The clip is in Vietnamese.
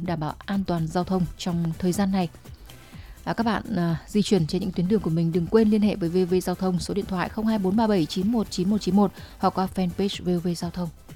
đảm bảo an toàn giao thông trong thời gian này. Các bạn di chuyển trên những tuyến đường của mình đừng quên liên hệ với VV Giao thông số điện thoại 02437919191 hoặc qua fanpage VV Giao thông.